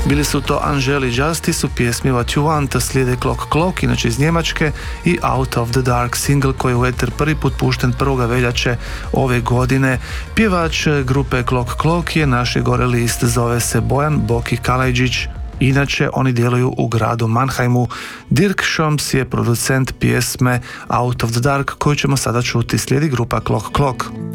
Bili su to Angeli Justice u pjesmi What You Want, slijede Clock Clock, inače iz Njemačke, i Out of the Dark, single koji je u eter prvi put pušten 1. veljače ove godine. Pjevač grupe Clock Clock je naš gore list, zove se Bojan Boki Kalajđić. Inače, oni djeluju u gradu Mannheimu. Dirk Schoms je producent pjesme Out of the Dark koju ćemo sada čuti, slijedi grupa Clock Clock.